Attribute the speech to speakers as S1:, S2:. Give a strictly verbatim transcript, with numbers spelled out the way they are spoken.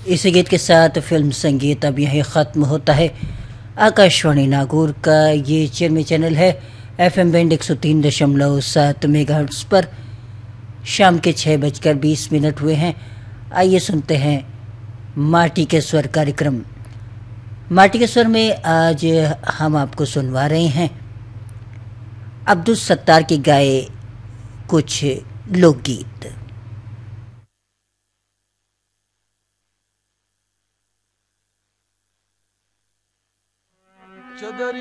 S1: इसी गीत के साथ फिल्म संगीत अब यहीं ख़त्म होता है। आकाशवाणी नागौर का ये चिरमी चैनल है एफ एम बैंड एक सौ तीन दशमलव सात मेगाहर्ट्ज़ पर। शाम के छः बजकर बीस मिनट हुए हैं। आइए सुनते हैं माटी के स्वर कार्यक्रम। माटी के स्वर में आज हम आपको सुनवा रहे हैं अब्दुल सत्तार के गाए कुछ लोकगीत।